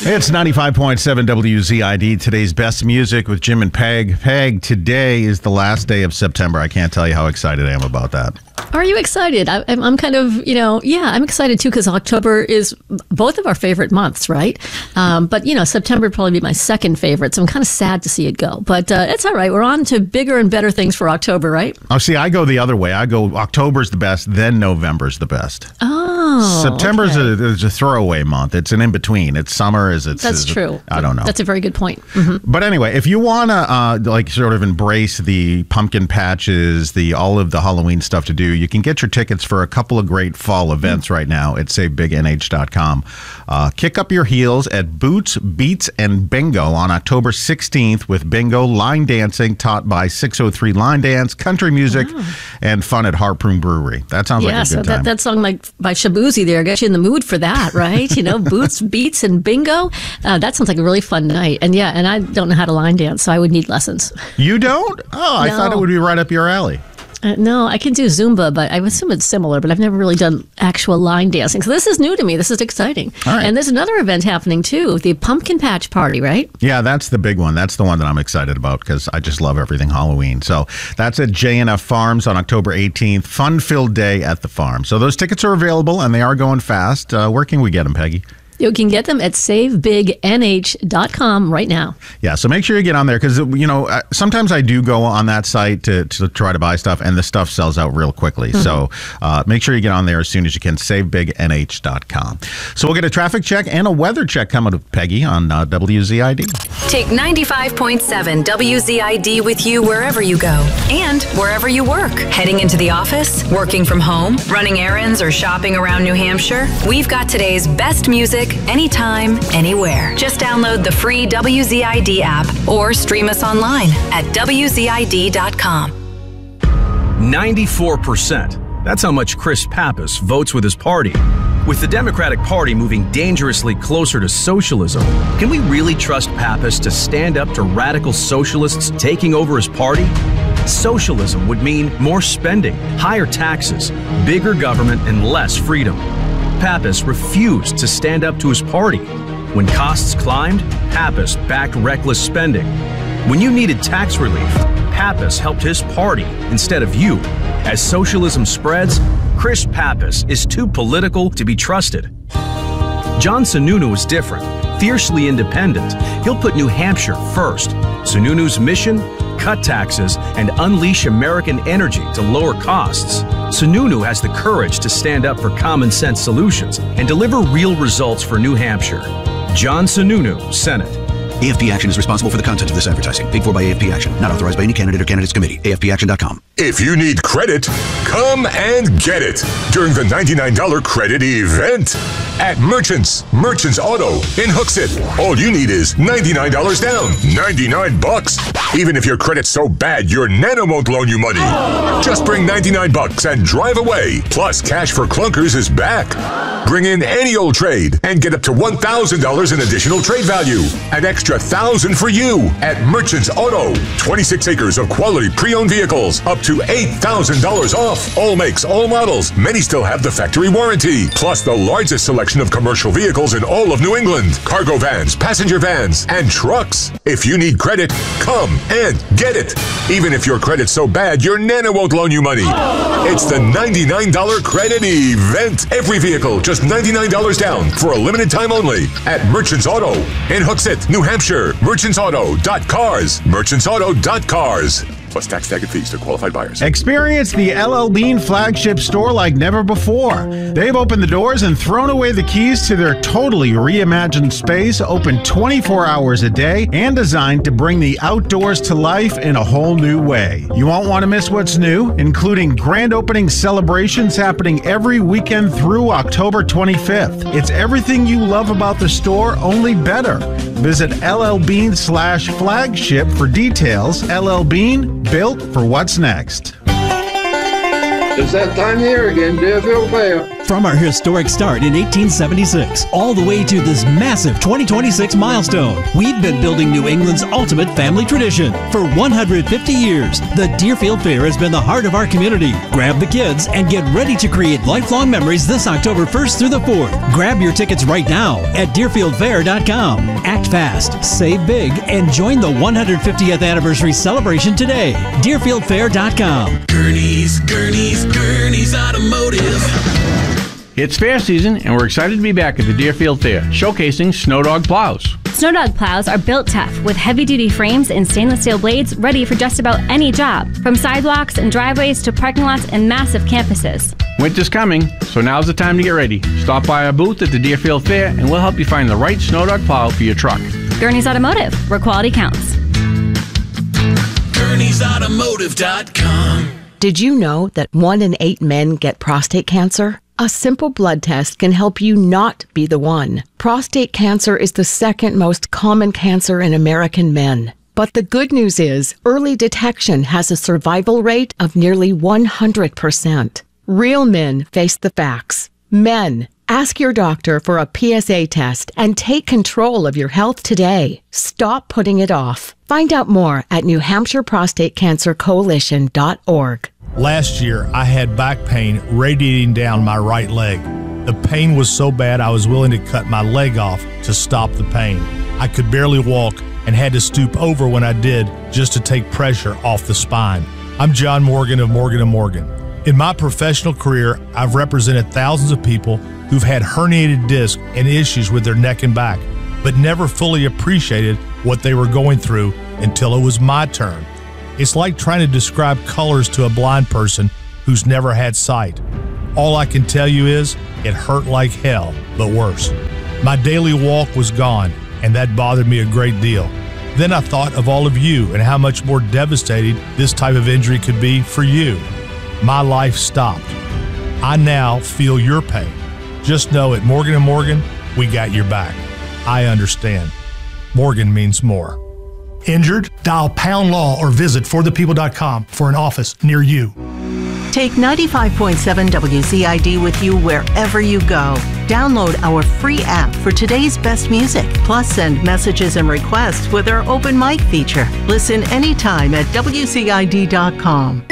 It's 95.7 WZID, today's best music with Jim and Peg. Peg, today is the last day of September. I can't tell you how excited I am about that. Are you excited? I'm kind of, I'm excited too because October is both of our favorite months, right? But, September would probably be my second favorite, so I'm kind of sad to see it go. But it's all right. We're on to bigger and better things for October, right? Oh, see, I go the other way. I go October's the best, then November's the best. Oh, September's is a throwaway month. It's an in-between. It's summer. That's true. I don't know. That's a very good point. Mm-hmm. But anyway, if you want to sort of embrace the pumpkin patches, all of the Halloween stuff to do, you can get your tickets for a couple of great fall events right now at SaveBigNH.com. Kick up your heels at Boots, Beats, and Bingo on October 16th with bingo, line dancing taught by 603 Line Dance, country music, and fun at Harpoon Brewery. That sounds like a good time. That song by Shabuzi there got you in the mood for that, right? Boots, Beats, and Bingo. That sounds like a really fun night. And I don't know how to line dance, so I would need lessons. You don't? Oh, I thought it would be right up your alley. No, I can do Zumba, but I assume it's similar, but I've never really done actual line dancing. So this is new to me. This is exciting. All right. And there's another event happening too, the Pumpkin Patch Party, right? Yeah, that's the big one. That's the one that I'm excited about because I just love everything Halloween. So that's at J&F Farms on October 18th. Fun-filled day at the farm. So those tickets are available and they are going fast. Where can we get them, Peggy? You can get them at SaveBigNH.com right now. Yeah, so make sure you get on there because, sometimes I do go on that site to try to buy stuff and the stuff sells out real quickly. Mm-hmm. So make sure you get on there as soon as you can, SaveBigNH.com. So we'll get a traffic check and a weather check coming to Peggy on WZID. Take 95.7 WZID with you wherever you go and wherever you work. Heading into the office, working from home, running errands, or shopping around New Hampshire, we've got today's best music anytime, anywhere. Just download the free WZID app or stream us online at WZID.com. 94%. That's how much Chris Pappas votes with his party. With the Democratic Party moving dangerously closer to socialism, can we really trust Pappas to stand up to radical socialists taking over his party? Socialism would mean more spending, higher taxes, bigger government, and less freedom. Pappas refused to stand up to his party. When costs climbed, Pappas backed reckless spending. When you needed tax relief, Pappas helped his party instead of you. As socialism spreads, Chris Pappas is too political to be trusted. John Sununu is different, fiercely independent. He'll put New Hampshire first. Sununu's mission? Cut taxes and unleash American energy to lower costs. Sununu has the courage to stand up for common sense solutions and deliver real results for New Hampshire. John Sununu, Senate. AFP Action is responsible for the content of this advertising. Paid for by AFP Action. Not authorized by any candidate or candidates committee. AFPAction.com. If you need credit, come and get it during the $99 credit event at Merchants Auto in Hooksett. All you need is $99 down. $99. Even if your credit's so bad, your Nano won't loan you money. Just bring $99 and drive away. Plus, Cash for Clunkers is back. Bring in any old trade and get up to $1,000 in additional trade value. An extra $1,000 for you at Merchants Auto. 26 acres of quality pre-owned vehicles, up to $8,000 off. All makes, all models. Many still have the factory warranty. Plus the largest selection of commercial vehicles in all of New England. Cargo vans, passenger vans, and trucks. If you need credit, come and get it. Even if your credit's so bad, your Nana won't loan you money. It's the $99 credit event. Every vehicle, just $99 down for a limited time only at Merchants Auto in Hooksett, New Hampshire. Merchantsauto.cars. Merchantsauto.cars. Plus tax, tag, and fees to qualified buyers. Experience the LL Bean flagship store like never before. They've opened the doors and thrown away the keys to their totally reimagined space, open 24 hours a day and designed to bring the outdoors to life in a whole new way. You won't want to miss what's new, including grand opening celebrations happening every weekend through October 25th. It's everything you love about the store, only better. Visit LLBean/flagship for details. LL Bean, built for what's next. It's that time of year again, Deerfield Fair. From our historic start in 1876, all the way to this massive 2026 milestone, we've been building New England's ultimate family tradition. For 150 years, the Deerfield Fair has been the heart of our community. Grab the kids and get ready to create lifelong memories this October 1st through the 4th. Grab your tickets right now at DeerfieldFair.com. Act fast, save big, and join the 150th anniversary celebration today. DeerfieldFair.com. Gurney's Automotive. It's fair season, and we're excited to be back at the Deerfield Fair, showcasing Snow Dog plows. Snow Dog plows are built tough with heavy-duty frames and stainless steel blades ready for just about any job, from sidewalks and driveways to parking lots and massive campuses. Winter's coming, so now's the time to get ready. Stop by our booth at the Deerfield Fair, and we'll help you find the right Snow Dog plow for your truck. Gurney's Automotive, where quality counts. Gurney'sAutomotive.com. Did you know that 1 in 8 men get prostate cancer? A simple blood test can help you not be the one. Prostate cancer is the second most common cancer in American men. But the good news is, early detection has a survival rate of nearly 100%. Real men face the facts. Men, ask your doctor for a PSA test and take control of your health today. Stop putting it off. Find out more at NewHampshireProstateCancerCoalition.org. Last year, I had back pain radiating down my right leg. The pain was so bad I was willing to cut my leg off to stop the pain. I could barely walk and had to stoop over when I did just to take pressure off the spine. I'm John Morgan of Morgan & Morgan. In my professional career, I've represented thousands of people who've had herniated discs and issues with their neck and back, but never fully appreciated what they were going through until it was my turn. It's like trying to describe colors to a blind person who's never had sight. All I can tell you is it hurt like hell, but worse. My daily walk was gone, and that bothered me a great deal. Then I thought of all of you and how much more devastating this type of injury could be for you. My life stopped. I now feel your pain. Just know at Morgan & Morgan, we got your back. I understand. Morgan means more. Injured? Dial #law or visit forthepeople.com for an office near you. Take 95.7 WZID with you wherever you go. Download our free app for today's best music. Plus, send messages and requests with our open mic feature. Listen anytime at WZID.com.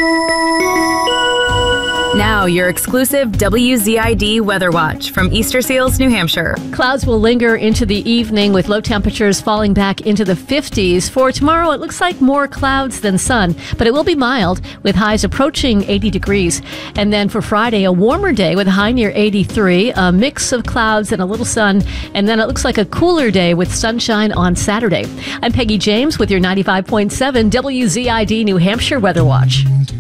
Now, your exclusive WZID Weather Watch from Easter Seals, New Hampshire. Clouds will linger into the evening with low temperatures falling back into the 50s. For tomorrow, it looks like more clouds than sun, but it will be mild with highs approaching 80 degrees. And then for Friday, a warmer day with a high near 83, a mix of clouds and a little sun. And then it looks like a cooler day with sunshine on Saturday. I'm Peggy James with your 95.7 WZID New Hampshire Weather Watch.